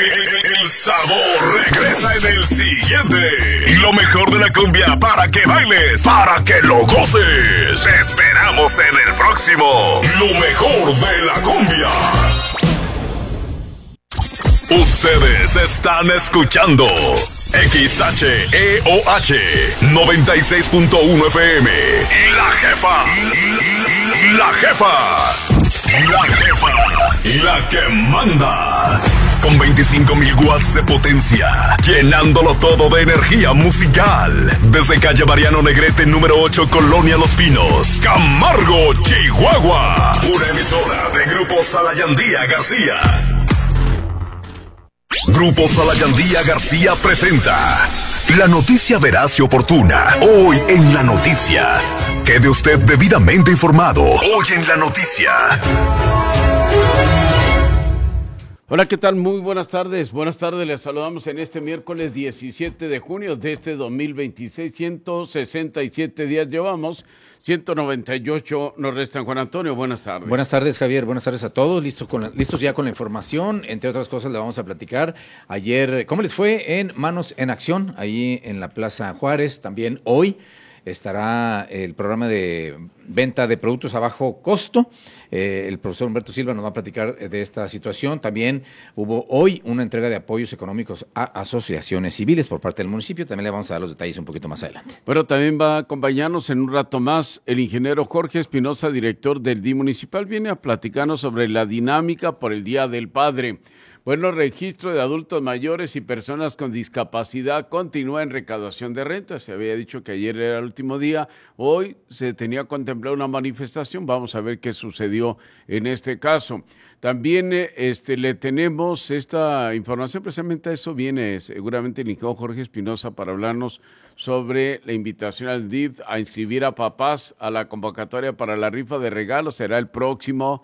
El sabor regresa en el siguiente. Y lo mejor de la cumbia para que bailes, para que lo goces. Te esperamos en el próximo. Lo mejor de la cumbia. Ustedes están escuchando XHEOH 96.1 FM. La jefa. La jefa. La jefa. La que manda. Con 25,000 watts de potencia, llenándolo todo de energía musical. Desde calle Mariano Negrete, número 8, Colonia Los Pinos, Camargo, Chihuahua. Una emisora de Grupo Salayandía García. Grupo Salayandía García presenta la noticia veraz y oportuna. Hoy en La Noticia. Quede usted debidamente informado. Hoy en La Noticia. Hola, ¿qué tal? Muy buenas tardes. Buenas tardes, les saludamos en este miércoles 17 de junio de este 2026. 167 días llevamos, 198 nos restan. Juan Antonio, buenas tardes. Buenas tardes, Javier. Buenas tardes a todos. Listos ya con la información. Entre otras cosas, le vamos a platicar ayer cómo les fue en Manos en Acción, ahí en la Plaza Juárez. También hoy estará el programa de venta de productos a bajo costo. El profesor Humberto Silva nos va a platicar de esta situación. También hubo hoy una entrega de apoyos económicos a asociaciones civiles por parte del municipio. También le vamos a dar los detalles un poquito más adelante. Bueno, también va a acompañarnos en un rato más el ingeniero Jorge Espinosa, director del DIF municipal. Viene a platicarnos sobre la dinámica por el Día del Padre. Bueno, registro de adultos mayores y personas con discapacidad continúa en recaudación de rentas. Se había dicho que ayer era el último día. Hoy se tenía contemplado una manifestación. Vamos a ver qué sucedió en este caso. También le tenemos esta información. Precisamente a eso viene seguramente el ingeniero Jorge Espinosa para hablarnos sobre la invitación al DIF a inscribir a papás a la convocatoria para la rifa de regalos. Será el próximo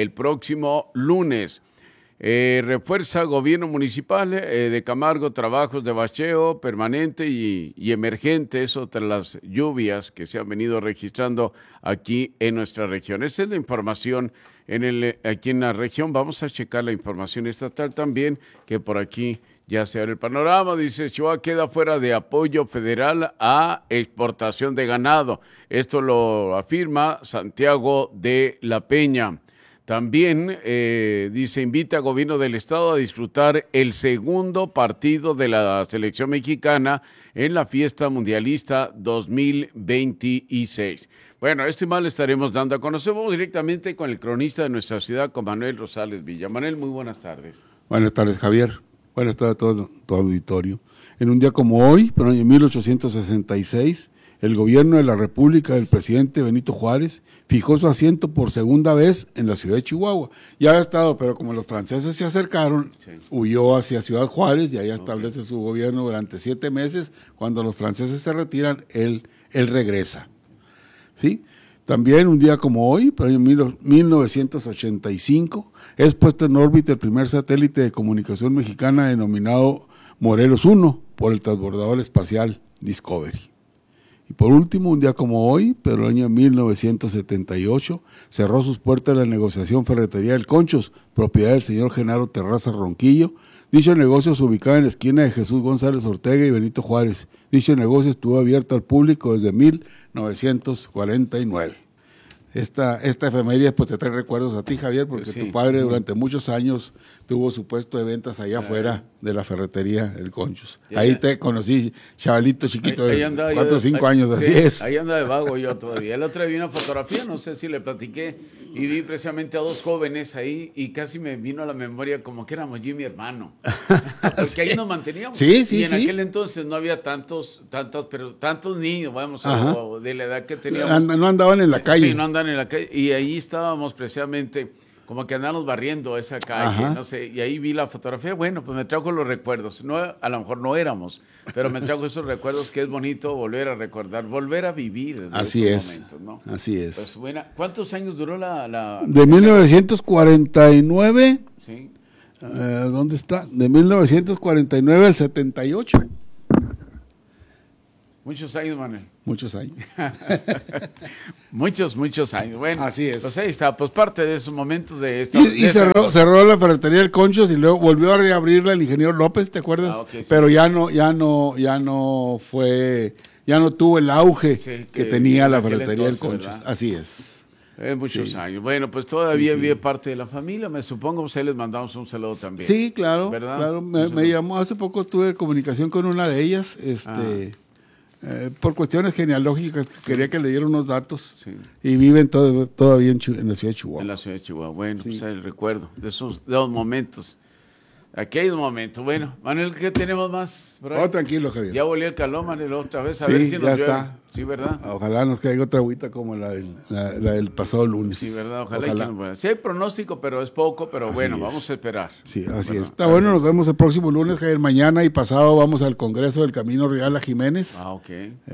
lunes. Refuerza gobierno municipal de Camargo trabajos de bacheo permanente y emergente, eso tras las lluvias que se han venido registrando aquí en nuestra región. Esta es la información aquí en la región. Vamos a checar la información estatal también, que por aquí ya se abre el panorama. Dice, Chihuahua queda fuera de apoyo federal a exportación de ganado. Esto lo afirma Santiago de la Peña. También dice, invita al gobierno del estado a disfrutar el segundo partido de la selección mexicana en la fiesta mundialista 2026. Bueno, esto y más le estaremos dando a conocer. Vamos directamente con el cronista de nuestra ciudad, con Manuel Rosales Villa. Manuel, muy buenas tardes. Buenas tardes, Javier. Buenas tardes a todo auditorio. En un día como hoy, pero en 1866, el gobierno de la República del presidente Benito Juárez fijó su asiento por segunda vez en la ciudad de Chihuahua. Ya había estado, pero como los franceses se acercaron, huyó hacia Ciudad Juárez y allá establece su gobierno durante 7 meses. Cuando los franceses se retiran, él regresa. ¿Sí? También un día como hoy, pero en 1985, es puesto en órbita el primer satélite de comunicación mexicana denominado Morelos 1 por el transbordador espacial Discovery. Y por último, un día como hoy, pero el año 1978, cerró sus puertas la negociación Ferretería del Conchos, propiedad del señor Genaro Terraza Ronquillo. Dicho negocio se ubicaba en la esquina de Jesús González Ortega y Benito Juárez. Dicho negocio estuvo abierto al público desde 1949. Esta efeméride pues te trae recuerdos a ti, Javier, porque tu padre durante muchos años tuvo su puesto de ventas allá afuera de la Ferretería El Conchos. Ahí te conocí, chavalito chiquito de 4 o 5 años, así es. Ahí anda de vago yo todavía. El otro día vi una fotografía, no sé si le platiqué, y vi precisamente a 2 jóvenes ahí y casi me vino a la memoria como que éramos yo y mi hermano. Porque ahí nos manteníamos. Y en aquel entonces no había tantos niños, vamos, de la edad que teníamos. No andaban en la calle. Sí, no andaban en la calle. Y ahí estábamos precisamente como que andábamos barriendo esa calle, no sé, y ahí vi la fotografía. Bueno, pues me trajo los recuerdos. No, a lo mejor no éramos, pero me trajo esos recuerdos que es bonito volver a recordar, volver a vivir. Así es, momentos, ¿no? Así es. Pues, bueno, ¿cuántos años duró la de 1949? Sí. ¿Dónde está? De 1949 al 78. Muchos años, Manuel. Muchos años. Muchos años. Bueno, así es. Pues ahí está, pues parte de esos momentos de esta. Y cerró la ferretería del Conchos y luego volvió a reabrirla el ingeniero López, ¿te acuerdas? Okay, sí. Pero ya no tuvo el auge que tenía la ferretería del Conchos. ¿Verdad? Así es. Muchos años. Bueno, pues todavía vive parte de la familia, me supongo. Ustedes les mandamos un saludo también. Sí, claro. ¿Verdad? Claro. Me llamó hace poco, tuve comunicación con una de ellas, por cuestiones genealógicas, quería que le diera unos datos. Sí. Y viven todavía en la ciudad de Chihuahua. En la ciudad de Chihuahua. Bueno, pues el recuerdo de esos momentos. Aquellos momentos. Bueno, Manuel, ¿qué tenemos más? Tranquilo, Javier. Ya volvió el calor, Manuel, otra vez. A ver si nos llueve. Está. Sí, ¿verdad? Ojalá nos caiga otra agüita como la del pasado lunes. Sí, ¿verdad? Ojalá. Sí hay pronóstico, pero es poco, pero vamos a esperar. Sí, así es. Está bueno, nos vemos el próximo lunes, Javier. Mañana y pasado vamos al Congreso del Camino Real a Jiménez. Ok.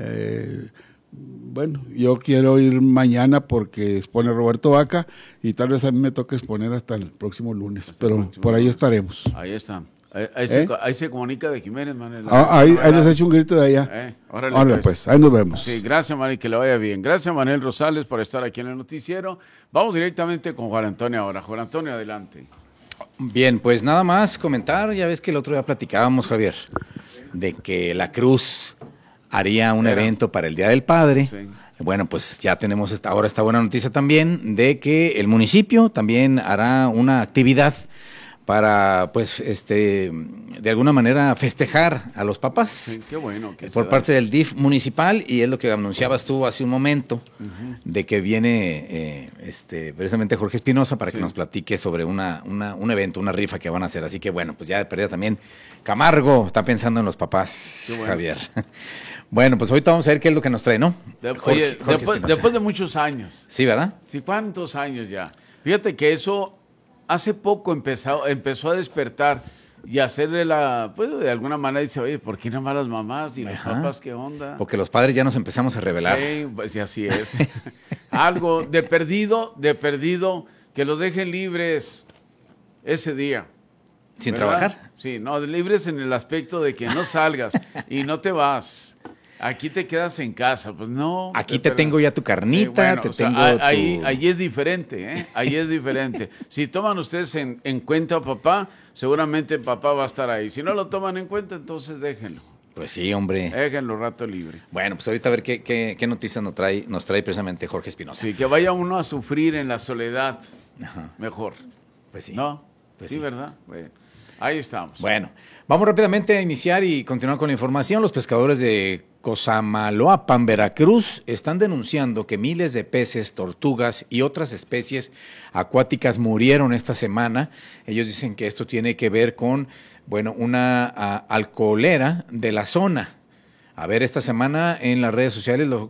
Bueno, yo quiero ir mañana porque expone Roberto Vaca y tal vez a mí me toque exponer hasta el próximo lunes, pero por ahí estaremos. Ahí está. Ahí se comunica de Jiménez, Manuel. Ahí les echo un grito de allá. Órale, pues, ahí nos vemos. Sí, gracias, Manuel, que le vaya bien. Gracias, Manuel Rosales, por estar aquí en el noticiero. Vamos directamente con Juan Antonio ahora. Juan Antonio, adelante. Bien, pues nada más comentar, ya ves que el otro día platicábamos, Javier, de que la Cruz haría un evento para el Día del Padre. Sí. Bueno, pues ya tenemos ahora esta buena noticia también de que el municipio también hará una actividad para, pues, de alguna manera festejar a los papás. Sí, qué bueno. Por parte del DIF municipal, y es lo que anunciabas tú hace un momento, de que viene precisamente Jorge Espinosa para que nos platique sobre un evento, una rifa que van a hacer. Así que bueno, pues ya de perdida también Camargo está pensando en los papás, bueno. Javier. Bueno, pues ahorita vamos a ver qué es lo que nos trae, ¿no? Jorge después de muchos años. Sí, ¿verdad? Sí, ¿cuántos años ya? Fíjate que eso hace poco empezó a despertar y hacerle de alguna manera dice, oye, ¿por qué no más las mamás y los papás qué onda? Porque los padres ya nos empezamos a rebelar. Sí, pues sí, así es. Algo de perdido, que los dejen libres ese día. ¿Sin ¿verdad? Trabajar? Sí, no, libres en el aspecto de que no salgas y no te vas. Aquí te quedas en casa, pues no. Aquí te tengo ya tu carnita, sí, bueno, ahí es diferente, ¿eh? Ahí es diferente. Si toman ustedes en cuenta a papá, seguramente papá va a estar ahí. Si no lo toman en cuenta, entonces déjenlo. Pues sí, hombre. Déjenlo rato libre. Bueno, pues ahorita a ver qué noticias nos trae precisamente Jorge Espinosa. Sí, que vaya uno a sufrir en la soledad. Mejor. Pues sí. ¿No? Pues sí, ¿verdad? Bueno, ahí estamos. Bueno, vamos rápidamente a iniciar y continuar con la información. Los pescadores de Cosamaloapan, Veracruz, están denunciando que miles de peces, tortugas y otras especies acuáticas murieron esta semana. Ellos dicen que esto tiene que ver con, una alcoholera de la zona. A ver, esta semana en las redes sociales los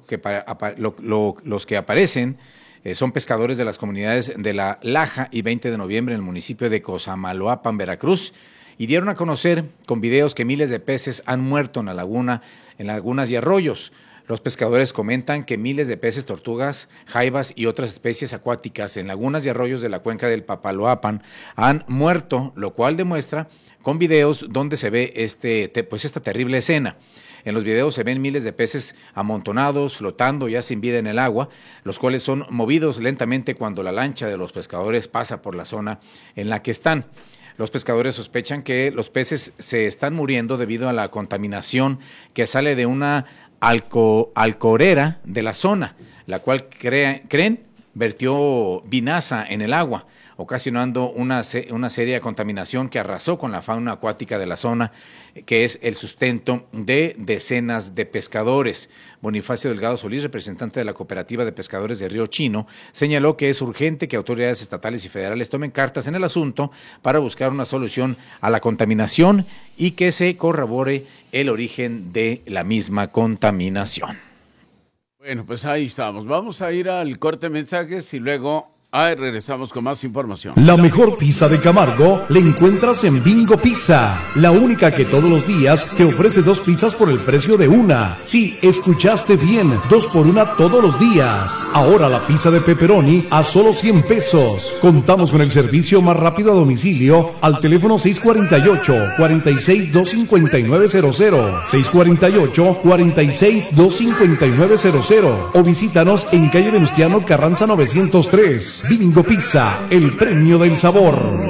que aparecen son pescadores de las comunidades de La Laja y 20 de noviembre en el municipio de Cosamaloapan, Veracruz, y dieron a conocer con videos que miles de peces han muerto en la laguna, en lagunas y arroyos. Los pescadores comentan que miles de peces, tortugas, jaivas y otras especies acuáticas en lagunas y arroyos de la cuenca del Papaloapan han muerto, lo cual demuestra con videos donde se ve esta terrible escena. En los videos se ven miles de peces amontonados, flotando ya sin vida en el agua, los cuales son movidos lentamente cuando la lancha de los pescadores pasa por la zona en la que están. Los pescadores sospechan que los peces se están muriendo debido a la contaminación que sale de una alcorera de la zona, la cual creen vertió vinaza en el agua, ocasionando una seria contaminación que arrasó con la fauna acuática de la zona, que es el sustento de decenas de pescadores. Bonifacio Delgado Solís, representante de la Cooperativa de Pescadores de Río Chino, señaló que es urgente que autoridades estatales y federales tomen cartas en el asunto para buscar una solución a la contaminación y que se corrobore el origen de la misma contaminación. Bueno, pues ahí estamos. Vamos a ir al corte de mensajes y luego Ahí regresamos con más información. La mejor pizza de Camargo la encuentras en Bingo Pizza, la única que todos los días te ofrece 2 pizzas por el precio de una. Sí, escuchaste bien, 2 por 1 todos los días. Ahora la pizza de pepperoni a solo 100 pesos. Contamos con el servicio más rápido a domicilio al teléfono 648-46-25900, 648-46-25900 o visítanos en calle Venustiano Carranza 903. Bingo Pizza, el premio del sabor.